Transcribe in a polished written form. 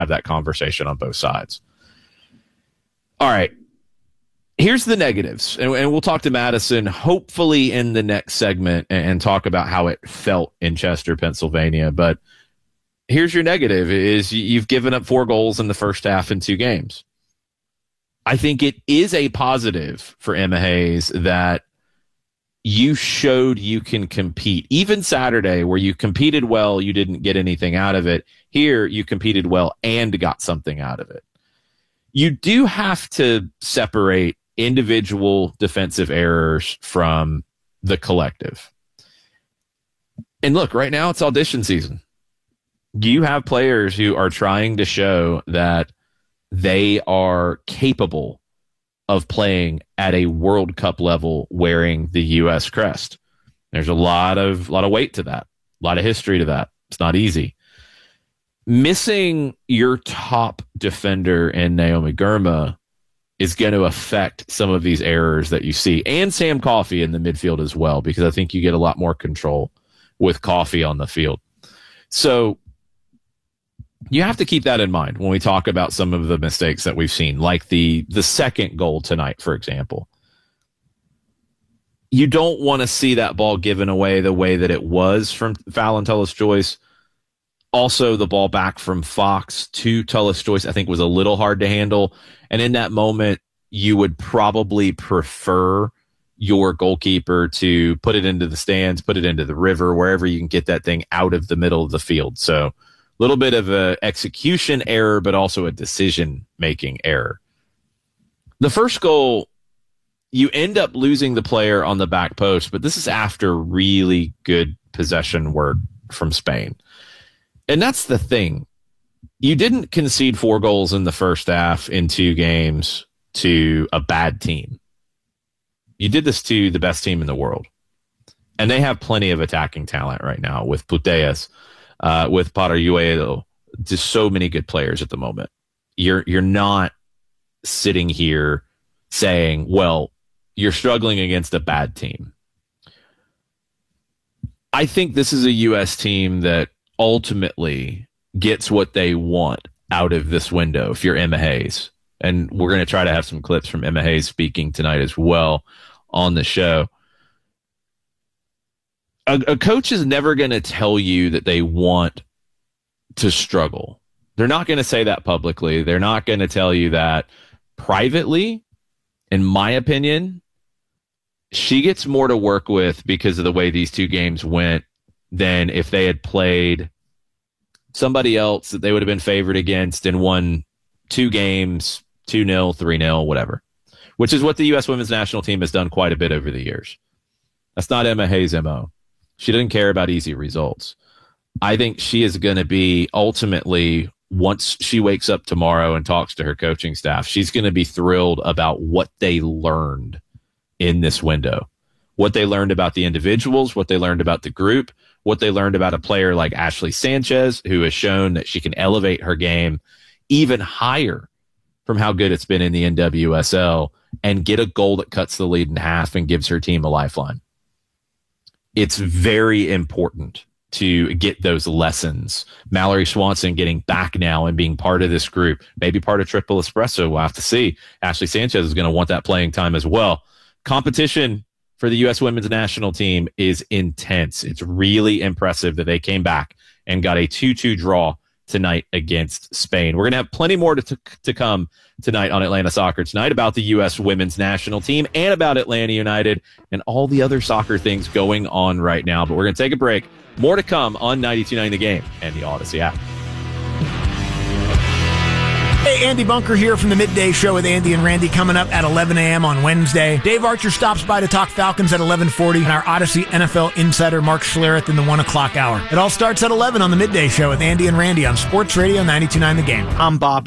have that conversation on both sides. All right. Here's the negatives, and we'll talk to Madison hopefully in the next segment and talk about how it felt in Chester, Pennsylvania. But here's your negative is you've given up 4 goals in the first half in 2 games. I think it is a positive for Emma Hayes that you showed you can compete. Even Saturday, where you competed well, you didn't get anything out of it. Here, you competed well and got something out of it. You do have to separate individual defensive errors from the collective. And look, right now it's audition season. You have players who are trying to show that they are capable of playing at a World Cup level wearing the U.S. crest. There's a lot of weight to that, a lot of history to that. It's not easy. Missing your top defender in Naomi Girma is going to affect some of these errors that you see, and Sam Coffey in the midfield as well, because I think you get a lot more control with Coffey on the field. So you have to keep that in mind when we talk about some of the mistakes that we've seen, like the second goal tonight, for example. You don't want to see that ball given away the way that it was from Fallon Tullis-Joyce. Also, the ball back from Fox to Tullis-Joyce, I think, was a little hard to handle. And in that moment, you would probably prefer your goalkeeper to put it into the stands, put it into the river, wherever you can get that thing out of the middle of the field. So a little bit of an execution error, but also a decision-making error. The first goal, you end up losing the player on the back post, but this is after really good possession work from Spain. And that's the thing. You didn't concede 4 goals in the first half in 2 games to a bad team. You did this to the best team in the world. And they have plenty of attacking talent right now with Putellas, with Parayuelo, just so many good players at the moment. You're not sitting here saying, well, you're struggling against a bad team. I think this is a U.S. team that ultimately gets what they want out of this window if you're Emma Hayes. And we're going to try to have some clips from Emma Hayes speaking tonight as well on the show. A coach is never going to tell you that they want to struggle. They're not going to say that publicly. They're not going to tell you that privately. In my opinion, she gets more to work with because of the way these 2 games went than if they had played somebody else that they would have been favored against and won 2 games, 2-0, 3-0, whatever, which is what the U.S. women's national team has done quite a bit over the years. That's not Emma Hayes' MO. She doesn't care about easy results. I think she is going to be ultimately, once she wakes up tomorrow and talks to her coaching staff, she's going to be thrilled about what they learned in this window, what they learned about the individuals, what they learned about the group, what they learned about a player like Ashley Sanchez, who has shown that she can elevate her game even higher from how good it's been in the NWSL and get a goal that cuts the lead in half and gives her team a lifeline. It's very important to get those lessons. Mallory Swanson getting back now and being part of this group, maybe part of Triple Espresso. We'll have to see. Ashley Sanchez is going to want that playing time as well. Competition for the U.S. women's national team is intense. It's really impressive that they came back and got a 2-2 draw tonight against Spain. We're going to have plenty more to come tonight on Atlanta Soccer Tonight about the U.S. women's national team and about Atlanta United and all the other soccer things going on right now. But we're going to take a break. More to come on 92.9 The Game and the Odyssey app. Hey, Andy Bunker here from the Midday Show with Andy and Randy coming up at 11 a.m. on Wednesday. Dave Archer stops by to talk Falcons at 11:40 and our Odyssey NFL insider Mark Schlereth in the 1 o'clock hour. It all starts at 11 on the Midday Show with Andy and Randy on Sports Radio 92.9 The Game. I'm Bob.